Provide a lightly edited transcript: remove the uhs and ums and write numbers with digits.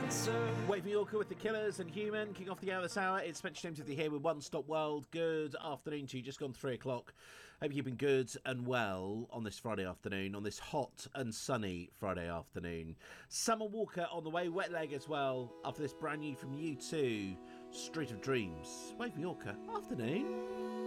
Wave Yorker with The Killers and Human, kicking off the hour this hour. It's Spencer James with you here with One Stop World. Good afternoon to you, just gone 3 o'clock. Hope you've been good and well on this Friday afternoon, on this hot and sunny Friday afternoon. Summer Walker on the way, Wet Leg as well, after this brand new from U2, Street of Dreams. Wave Yorker, afternoon.